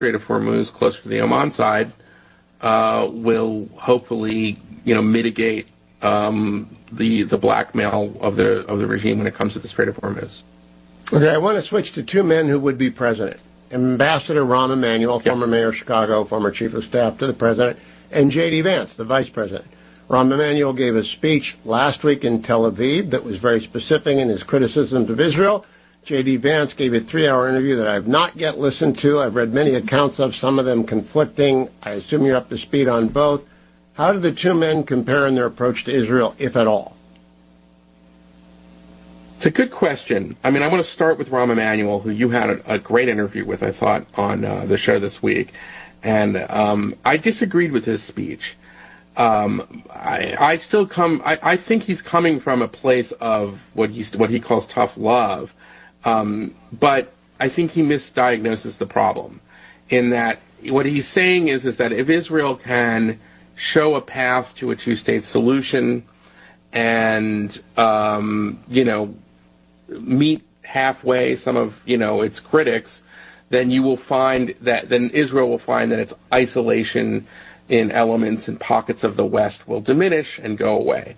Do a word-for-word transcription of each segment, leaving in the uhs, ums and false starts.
Strait of Hormuz, closer to the Oman side, uh, will hopefully, you know, mitigate um, the the blackmail of the of the regime when it comes to the Strait of Hormuz. Okay, I want to switch to two men who would be president. Ambassador Rahm Emanuel, yep. former mayor of Chicago, former chief of staff to the president, and J D. Vance, the vice president. Rahm Emanuel gave a speech last week in Tel Aviv that was very specific in his criticisms of Israel. J D. Vance gave a three-hour interview that I've not yet listened to. I've read many accounts of, some of them conflicting. I assume you're up to speed on both. How do the two men compare in their approach to Israel, if at all? It's a good question. I mean, I want to start with Rahm Emanuel, who you had a, a great interview with, I thought, on uh, the show this week. And um, I disagreed with his speech. Um, I, I still come, I, I think he's coming from a place of what he's, what he calls tough love. Um, but I think he misdiagnoses the problem in that what he's saying is, is that if Israel can show a path to a two-state solution and, um, you know, meet halfway some of, you know, its critics, then you will find that, then Israel will find that its isolation in elements and pockets of the West will diminish and go away.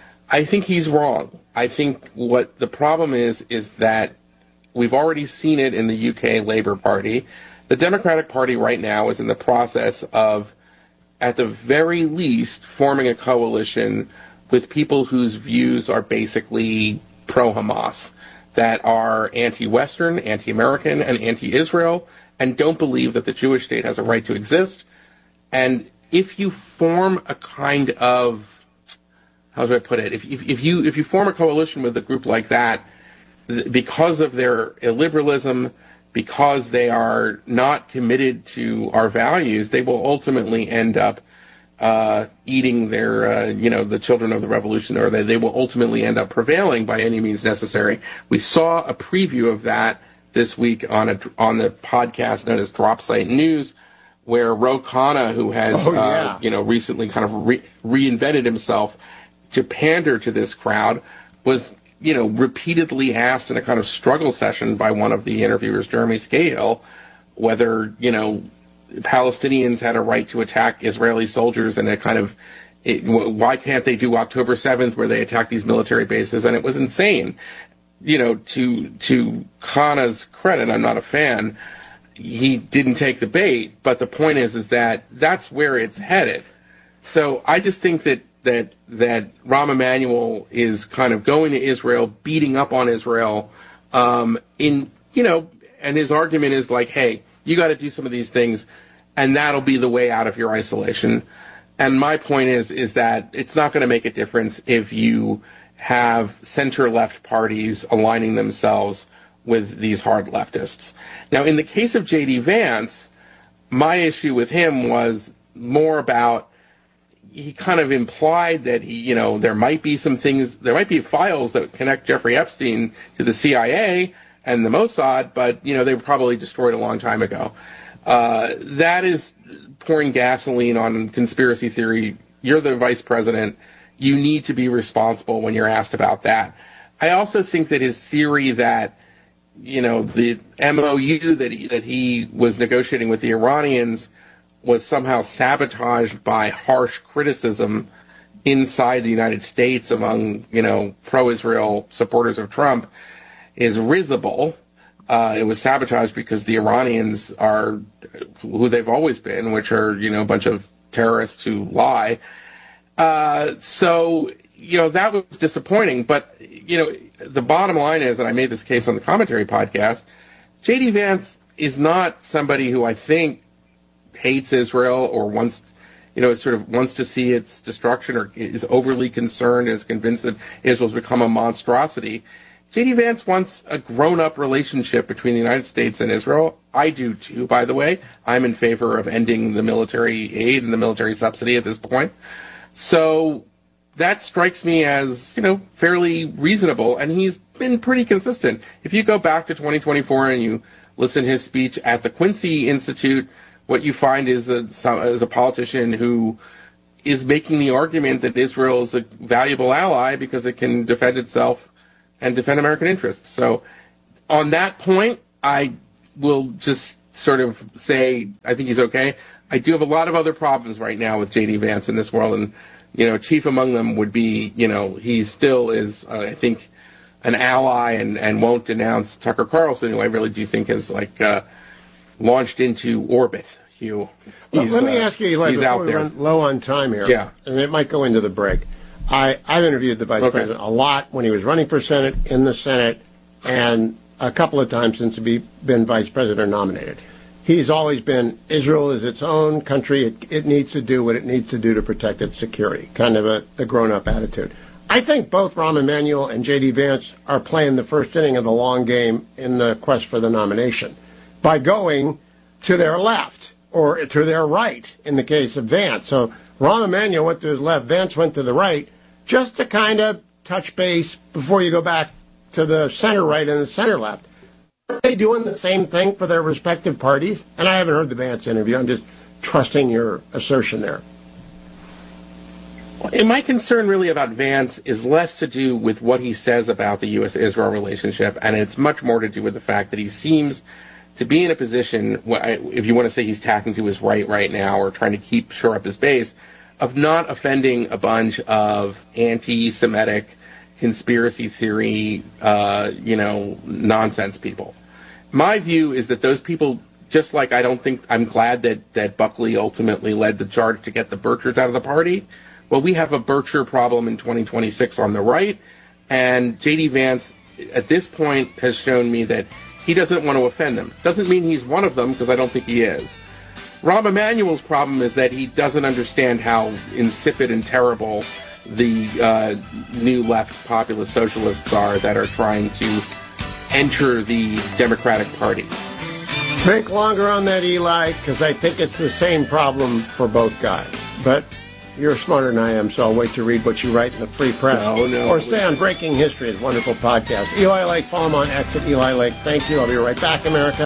I think he's wrong. I think what the problem is, is that we've already seen it in the U K Labour Party. The Democratic Party right now is in the process of, at the very least, forming a coalition with people whose views are basically pro-Hamas, that are anti-Western, anti-American, and anti-Israel, and don't believe that the Jewish state has a right to exist. And if you form a kind of, how do I put it? If, if, if you if you form a coalition with a group like that, th- because of their illiberalism, because they are not committed to our values, they will ultimately end up uh, eating their, uh, you know, the children of the revolution, or they, they will ultimately end up prevailing by any means necessary. We saw a preview of that this week on a, on the podcast known as Drop Site News, where Ro Khanna, who has, oh, yeah. uh, you know, recently kind of re- reinvented himself to pander to this crowd, was, you know, repeatedly asked in a kind of struggle session by one of the interviewers, Jeremy Scahill, whether, you know, Palestinians had a right to attack Israeli soldiers, and a kind of, it, why can't they do October seventh where they attack these military bases? And it was insane. You know, to to Khanna's credit, I'm not a fan, he didn't take the bait, but the point is is that that's where it's headed. So I just think that that that Rahm Emanuel is kind of going to Israel, beating up on Israel, um, in, you know, and his argument is like, hey, you got to do some of these things, and that'll be the way out of your isolation. And my point is is that it's not going to make a difference if you have center-left parties aligning themselves with these hard leftists. Now, in the case of J D. Vance, my issue with him was more about, he kind of implied that he, you know, there might be some things, there might be files that connect Jeffrey Epstein to the C I A and the Mossad, but, you know, they were probably destroyed a long time ago. Uh, that is pouring gasoline on conspiracy theory. You're the vice president. You need to be responsible when you're asked about that. I also think that his theory that, you know, the M O U that he, that he was negotiating with the Iranians was somehow sabotaged by harsh criticism inside the United States among, you know, pro-Israel supporters of Trump is risible. Uh, it was sabotaged because the Iranians are who they've always been, which are, you know, a bunch of terrorists who lie. Uh, so, you know, that was disappointing. But, you know, the bottom line is, and I made this case on the commentary podcast, J D. Vance is not somebody who I think hates Israel or wants, you know, sort of wants to see its destruction, or is overly concerned and is convinced that Israel's become a monstrosity. J D. Vance wants a grown-up relationship between the United States and Israel. I do, too, by the way. I'm in favor of ending the military aid and the military subsidy at this point. So that strikes me as, you know, fairly reasonable, and he's been pretty consistent. If you go back to twenty twenty-four and you listen to his speech at the Quincy Institute, what you find is a, is a politician who is making the argument that Israel is a valuable ally because it can defend itself and defend American interests. So on that point, I will just sort of say, I think he's okay. I do have a lot of other problems right now with J D. Vance in this world, and, you know, chief among them would be, you know, he still is, uh, I think, an ally and, and won't denounce Tucker Carlson, who I really do think has, like, uh, launched into orbit, Hugh. Well, let me uh, ask you, Eli, before we run low on time here, yeah. and it might go into the break. I, I've interviewed the vice okay. president a lot when he was running for Senate, in the Senate, and a couple of times since he's been vice president or nominated. He's always been, Israel is its own country. It, it needs to do what it needs to do to protect its security, kind of a, a grown-up attitude. I think both Rahm Emanuel and J D. Vance are playing the first inning of the long game in the quest for the nomination by going to their left or to their right in the case of Vance. So Rahm Emanuel went to his left, Vance went to the right, just to kind of touch base before you go back to the center right and the center left. Are they doing the same thing for their respective parties? And I haven't heard the Vance interview. I'm just trusting your assertion there. And my concern really about Vance is less to do with what he says about the U S Israel relationship, and it's much more to do with the fact that he seems to be in a position, if you want to say he's tacking to his right right now or trying to keep shore up his base, of not offending a bunch of anti-Semitic conspiracy theory, uh, you know, nonsense people. My view is that those people, just like I don't think, I'm glad that, that Buckley ultimately led the charge to get the Birchers out of the party. Well, we have a Bircher problem in twenty twenty-six on the right, and J D. Vance, at this point, has shown me that he doesn't want to offend them. Doesn't mean he's one of them, because I don't think he is. Rahm Emanuel's problem is that he doesn't understand how insipid and terrible the uh, new left populist socialists are that are trying to enter the Democratic Party. Think longer on that, Eli, because I think it's the same problem for both guys. But you're smarter than I am, so I'll wait to read what you write in the Free Press. No, no. Or say on Breaking History, his wonderful podcast. Eli Lake, follow him on X at Eli Lake. Thank you. I'll be right back, America.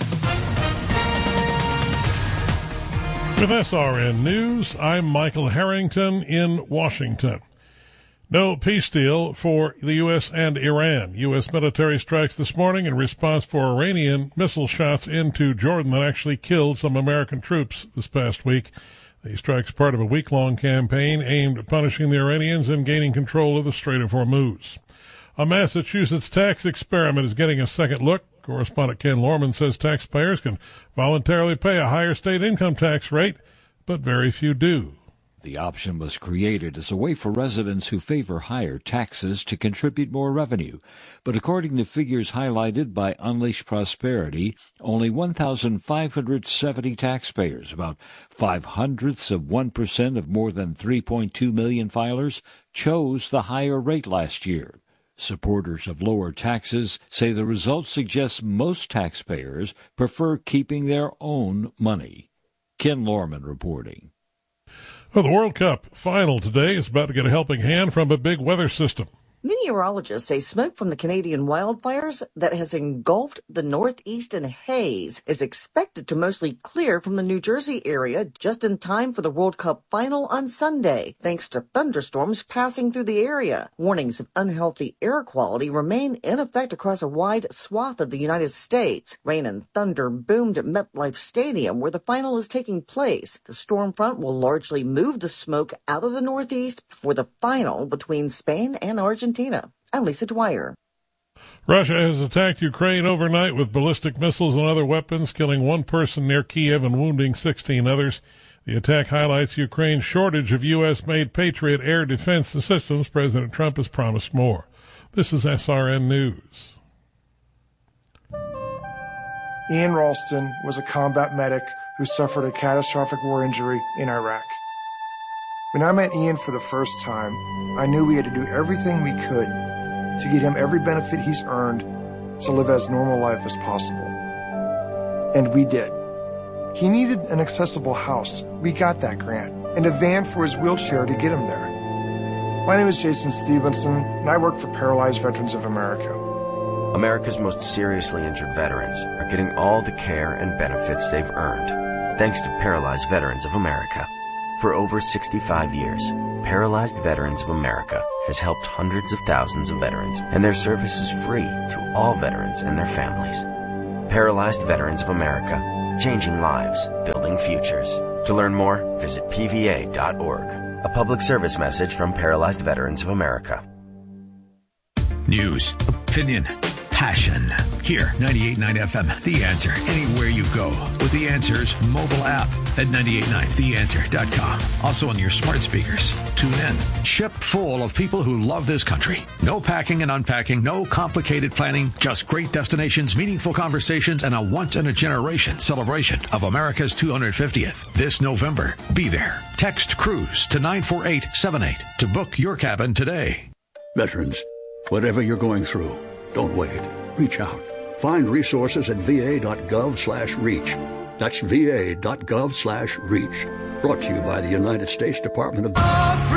With S R N News, I'm Michael Harrington in Washington. No peace deal for the U S and Iran. U S military strikes this morning in response for Iranian missile shots into Jordan that actually killed some American troops this past week. The strike's part of a week-long campaign aimed at punishing the Iranians and gaining control of the Strait of Hormuz. A Massachusetts tax experiment is getting a second look. Correspondent Ken Lorman says taxpayers can voluntarily pay a higher state income tax rate, but very few do. The option was created as a way for residents who favor higher taxes to contribute more revenue. But according to figures highlighted by Unleash Prosperity, only one thousand five hundred seventy taxpayers, about five hundredths of one percent of more than three point two million filers, chose the higher rate last year. Supporters of lower taxes say the results suggest most taxpayers prefer keeping their own money. Ken Lorman reporting. Well, the World Cup final today is about to get a helping hand from a big weather system. Meteorologists say smoke from the Canadian wildfires that has engulfed the Northeast in haze is expected to mostly clear from the New Jersey area just in time for the World Cup final on Sunday, thanks to thunderstorms passing through the area. Warnings of unhealthy air quality remain in effect across a wide swath of the United States. Rain and thunder boomed at MetLife Stadium, where the final is taking place. The storm front will largely move the smoke out of the Northeast before the final between Spain and Argentina. I'm Lisa Dwyer. Russia has attacked Ukraine overnight with ballistic missiles and other weapons, killing one person near Kiev and wounding sixteen others. The attack highlights Ukraine's shortage of U S-made Patriot air defense systems. President Trump has promised more. This is S R N News. Ian Ralston was a combat medic who suffered a catastrophic war injury in Iraq. When I met Ian for the first time, I knew we had to do everything we could to get him every benefit he's earned to live as normal life as possible. And we did. He needed an accessible house. We got that grant. And a van for his wheelchair to get him there. My name is Jason Stevenson, and I work for Paralyzed Veterans of America. America's most seriously injured veterans are getting all the care and benefits they've earned, thanks to Paralyzed Veterans of America. For over sixty-five years, Paralyzed Veterans of America has helped hundreds of thousands of veterans, and their service is free to all veterans and their families. Paralyzed Veterans of America changing lives, building futures. To learn more, visit P V A dot org. A public service message from Paralyzed Veterans of America. News, opinion, passion. Here, ninety-eight point nine F M, The Answer. Anywhere you go with The Answer's mobile app at ninety-eight point nine the answer dot com. Also on your smart speakers. Tune in. Ship full of people who love this country. No packing and unpacking, no complicated planning, just great destinations, meaningful conversations, and a once-in-a-generation celebration of America's two hundred fiftieth. This November, be there. Text CRUISE to nine four eight seven eight to book your cabin today. Veterans, whatever you're going through, don't wait. Reach out. Find resources at va.gov slash reach. That's va.gov slash reach. Brought to you by the United States Department of...